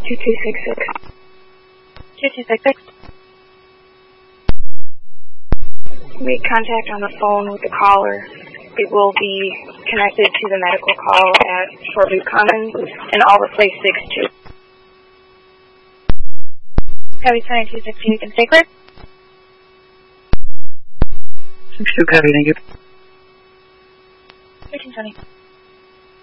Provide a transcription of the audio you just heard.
2266. 2266. Make contact on the phone with the caller. It will be connected to the medical call at Shoreview Commons and all the place 62. Copy 2260, you can stay clear. 62, copy, thank you. 1320.